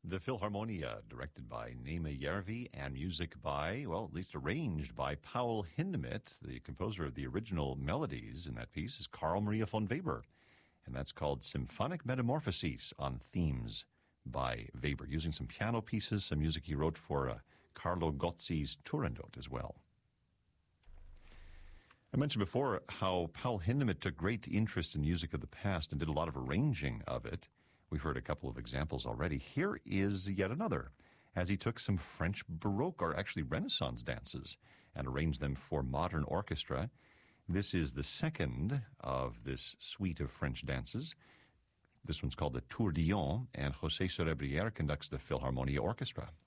The Philharmonia, directed by Neeme Järvi, and music by, well, at least arranged by Paul Hindemith. The composer of the original melodies in that piece is Carl Maria von Weber, and that's called Symphonic Metamorphoses on Themes by Weber, using some piano pieces, some music he wrote for Carlo Gozzi's Turandot as well. I mentioned before how Paul Hindemith took great interest in music of the past and did a lot of arranging of it. We've heard a couple of examples already. Here is yet another, as he took some French Baroque, or actually Renaissance dances, and arranged them for modern orchestra. This is the second of this suite of French dances. This one's called the Tourbillon, and José Cerebrière conducts the Philharmonia Orchestra.